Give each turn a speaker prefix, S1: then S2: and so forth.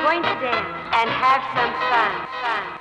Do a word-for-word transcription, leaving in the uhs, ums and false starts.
S1: going to dance and have some fun. Fun.